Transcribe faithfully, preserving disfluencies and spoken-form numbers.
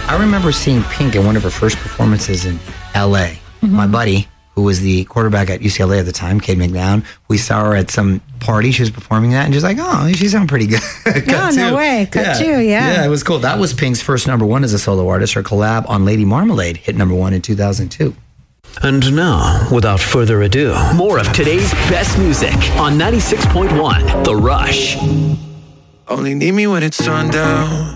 I remember seeing Pink in one of her first performances in L A. Mm-hmm. My buddy, who was the quarterback at U C L A at the time, Cade McNown, we saw her at some party. She was performing that, and she's like, oh, she sounds pretty good. No, no way. Cut yeah. two, yeah. Yeah, it was cool. That was Pink's first number one as a solo artist. Her collab on Lady Marmalade hit number one in two thousand two. And now, without further ado, more of today's best music on ninety-six point one The Rush. Only need me when it's sundown.